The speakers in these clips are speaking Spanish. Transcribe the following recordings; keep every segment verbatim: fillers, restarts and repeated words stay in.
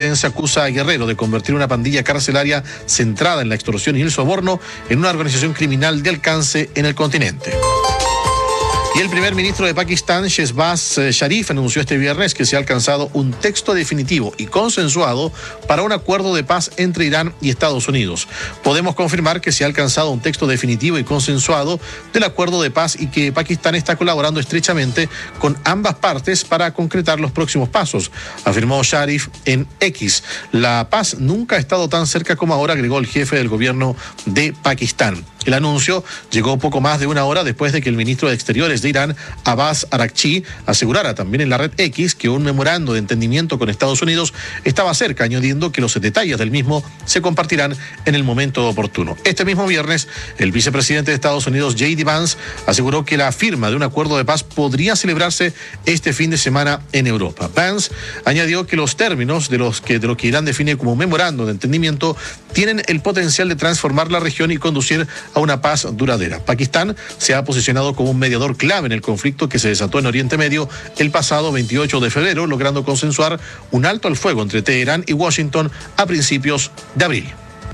estadounidense acusa a Guerrero de convertir una pandilla carcelaria centrada en la extorsión y el soborno en una organización criminal de alcance en el continente. Y el primer ministro de Pakistán, Shehbaz Sharif, anunció este viernes que se ha alcanzado un texto definitivo y consensuado para un acuerdo de paz entre Irán y Estados Unidos. Podemos confirmar que se ha alcanzado un texto definitivo y consensuado del acuerdo de paz y que Pakistán está colaborando estrechamente con ambas partes para concretar los próximos pasos, afirmó Sharif en X. La paz nunca ha estado tan cerca como ahora, agregó el jefe del gobierno de Pakistán. El anuncio llegó poco más de una hora después de que el ministro de Exteriores de Irán, Abbas Araghchi, asegurara también en la red X que un memorando de entendimiento con Estados Unidos estaba cerca, añadiendo que los detalles del mismo se compartirán en el momento oportuno. Este mismo viernes, el vicepresidente de Estados Unidos, J D Vance, aseguró que la firma de un acuerdo de paz podría celebrarse este fin de semana en Europa. Vance añadió que los términos de los que, de lo que Irán define como memorando de entendimiento tienen el potencial de transformar la región y conducir a una paz duradera. Pakistán se ha posicionado como un mediador clave en el conflicto que se desató en Oriente Medio el pasado veintiocho de febrero, logrando consensuar un alto al fuego entre Teherán y Washington a principios de abril.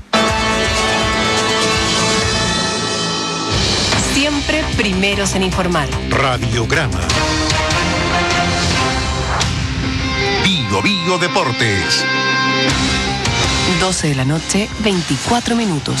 Siempre primeros en informar. Radiograma. Bio Bio Deportes. doce de la noche, veinticuatro minutos.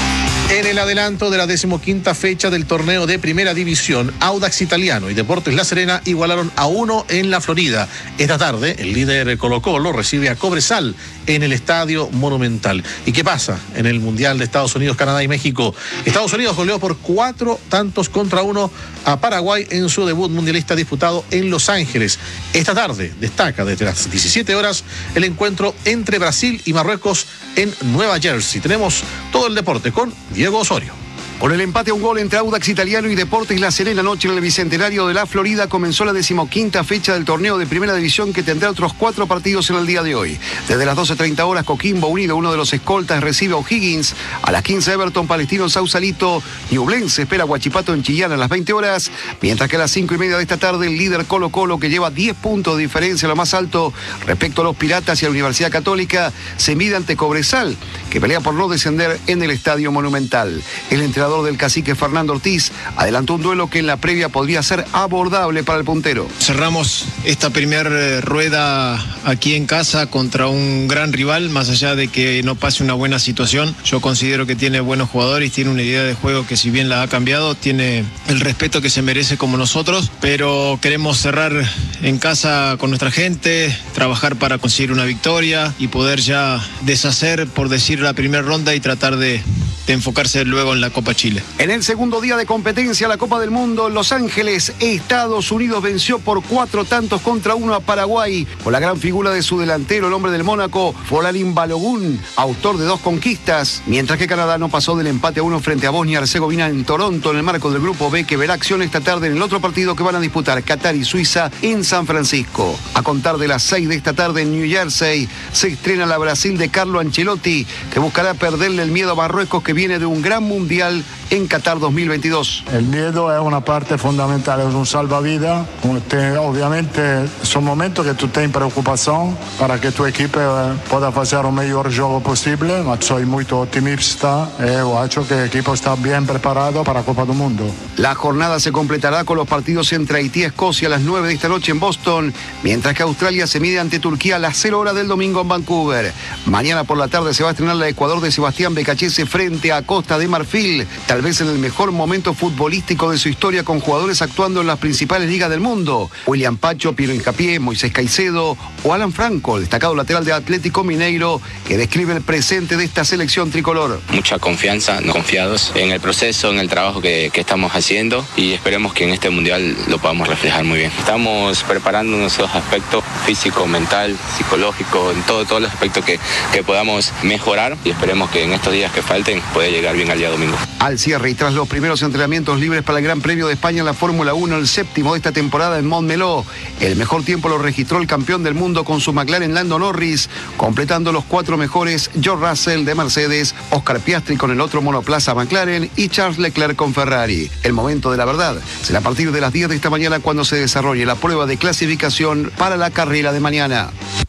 En el adelanto de la decimoquinta fecha del torneo de Primera División, Audax Italiano y Deportes La Serena igualaron a uno en la Florida. Esta tarde, el líder Colo-Colo recibe a Cobresal en el Estadio Monumental. ¿Y qué pasa en el Mundial de Estados Unidos, Canadá y México? Estados Unidos goleó por cuatro tantos contra uno a Paraguay en su debut mundialista disputado en Los Ángeles. Esta tarde destaca desde las diecisiete horas el encuentro entre Brasil y Marruecos en Nueva Jersey. Tenemos todo el deporte con Diego Osorio. Con el empate a un gol entre Audax Italiano y Deportes La Serena anoche en el Bicentenario de la Florida comenzó la decimoquinta fecha del torneo de Primera División, que tendrá otros cuatro partidos en el día de hoy. Desde las doce treinta horas, Coquimbo Unido, uno de los escoltas, recibe a O'Higgins. A las quince, Everton Palestino Sausalito. Ñublense espera a Huachipato en Chillán a las veinte horas. Mientras que a las cinco y media de esta tarde, el líder Colo Colo, que lleva diez puntos de diferencia, lo más alto respecto a los Piratas y a la Universidad Católica, se mide ante Cobresal, que pelea por no descender en el Estadio Monumental. El entrenador del Cacique, Fernando Ortiz, adelantó un duelo que en la previa podría ser abordable para el puntero. Cerramos esta primera rueda aquí en casa contra un gran rival, más allá de que no pase una buena situación. Yo considero que tiene buenos jugadores, tiene una idea de juego que, si bien la ha cambiado, tiene el respeto que se merece como nosotros, pero queremos cerrar en casa con nuestra gente, trabajar para conseguir una victoria y poder ya deshacer, por decir, la primera ronda y tratar de de enfocarse luego en la Copa Chile. En el segundo día de competencia, la Copa del Mundo, Los Ángeles, Estados Unidos venció por cuatro tantos contra uno a Paraguay, con la gran figura de su delantero, el hombre del Mónaco, Folarin Balogun, autor de dos conquistas, mientras que Canadá no pasó del empate a uno frente a Bosnia y Herzegovina en Toronto, en el marco del Grupo B, que verá acción esta tarde en el otro partido que van a disputar Qatar y Suiza en San Francisco. A contar de las seis de esta tarde en New Jersey, se estrena la Brasil de Carlo Ancelotti, que buscará perderle el miedo a Marruecos, que viene de un gran mundial en Qatar dos mil veintidós. El miedo es una parte fundamental, es un salvavidas. Obviamente son momentos que tú tienes preocupación para que tu equipo pueda hacer el mejor juego posible, pero soy muy optimista y he hecho que el equipo está bien preparado para la Copa del Mundo. La jornada se completará con los partidos entre Haití y Escocia a las nueve de esta noche en Boston, mientras que Australia se mide ante Turquía a las cero horas del domingo en Vancouver. Mañana por la tarde se va a estrenar la Ecuador de Sebastián Becachese frente a Costa de Marfil, tal vez en el mejor momento futbolístico de su historia, con jugadores actuando en las principales ligas del mundo: William Pacho, Piero Hincapié, Moisés Caicedo o Alan Franco, destacado lateral de Atlético Mineiro, que describe el presente de esta selección tricolor. Mucha confianza, no confiados en el proceso, en el trabajo que, que estamos haciendo, y esperemos que en este mundial lo podamos reflejar muy bien. Estamos preparando nuestros aspectos físico, mental, psicológico, en todo, todos los aspectos que, que podamos mejorar, y esperemos que en estos días que falten pueda llegar bien al día domingo. Al cierre y tras los primeros entrenamientos libres para el Gran Premio de España en la Fórmula uno, el séptimo de esta temporada en Montmeló, el mejor tiempo lo registró el campeón del mundo con su McLaren Lando Norris, completando los cuatro mejores George Russell de Mercedes, Oscar Piastri con el otro monoplaza McLaren y Charles Leclerc con Ferrari. El momento de la verdad será a partir de las diez de esta mañana, cuando se desarrolle la prueba de clasificación para la carrera de mañana.